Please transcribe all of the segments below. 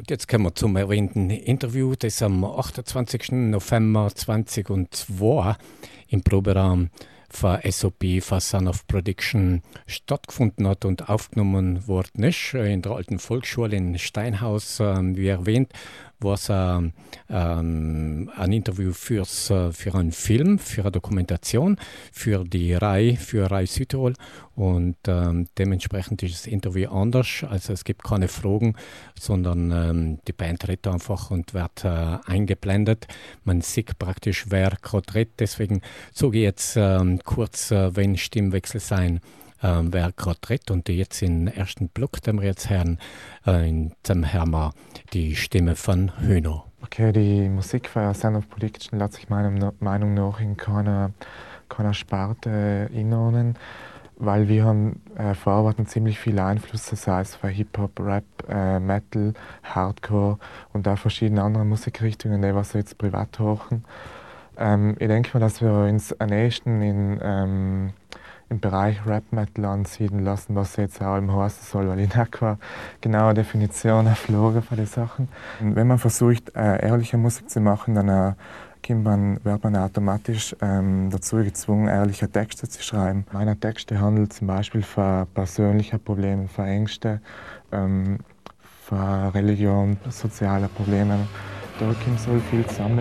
Und jetzt kommen wir zum erwähnten Interview, das am 28. November 2002 im Proberaum für SOP, für Son of Prediction stattgefunden hat und aufgenommen worden ist. In der alten Volksschule in Steinhaus, wie erwähnt, war es ein Interview für einen Film, für eine Dokumentation, für Rai Südtirol. Und dementsprechend ist das Interview anders. Also es gibt keine Fragen, sondern die Band redet einfach und wird eingeblendet. Man sieht praktisch, wer gerade redet. Deswegen sage ich jetzt kurz, wenn Stimmwechsel sein, wer gerade redet. Und jetzt im ersten Block, den wir jetzt hören, in dem hören wir die Stimme von Höhner. Okay, die Musik für Son of Prediction lässt sich meiner Meinung nach in keiner Sparte einordnen, weil wir haben verarbeiten ziemlich viele Einflüsse, sei es für Hip-Hop, Rap, Metal, Hardcore und auch verschiedene andere Musikrichtungen, die was wir jetzt privat hören. Ich denke mal, dass wir uns am nächsten im Bereich Rap-Metal ansiedeln lassen, was jetzt auch im heißen soll, weil ich nicht keine genaue Definition erflogen von den Sachen. Und wenn man versucht, ehrliche Musik zu machen, dann wird man automatisch dazu gezwungen, ehrliche Texte zu schreiben. Meine Texte handeln zum Beispiel von persönlichen Problemen, von Ängsten, von Religion, sozialen Problemen. Da kommt so viel zusammen.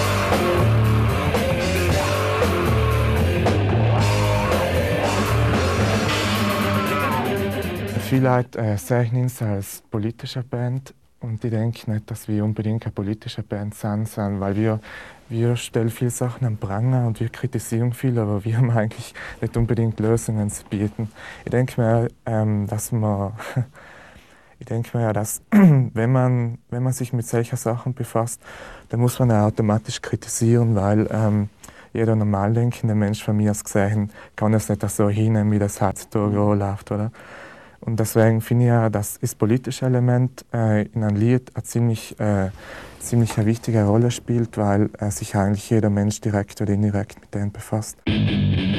Viele Leute sehen uns als politische Band und ich denke nicht, dass wir unbedingt eine politische Band sind, weil wir stellen viele Sachen am Pranger und wir kritisieren viel, aber wir haben eigentlich nicht unbedingt Lösungen zu bieten. Ich denke mir, dass wenn man sich mit solchen Sachen befasst, dann muss man auch automatisch kritisieren, weil jeder normal denkende Mensch von mir aus gesehen kann es nicht so hinnehmen, wie das heutzutage läuft, oder? Und deswegen finde ich ja, dass das politische Element in einem Lied eine ziemlich eine wichtige Rolle spielt, weil sich eigentlich jeder Mensch direkt oder indirekt mit dem befasst.